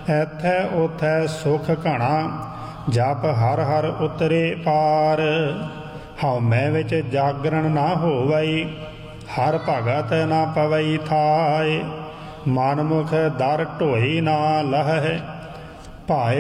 ਐਥੈ ਓਥੈ ਸੁਖ ਘਣਾ, ਜਪ ਹਰ ਹਰ ਉਤਰੇ ਪਾਰ। ਹਉਮੈ ਵਿੱਚ ਜਾਗਰਣ ਨਾ ਹੋਵਈ, ਹਰ ਭਗਤ ਨਾ ਪਵਈ ਥਾਇ। ਮਨ ਮੁਖ ਦਰ ਢੋਈ ਨਾ ਲਹੈ, ਭਾਏ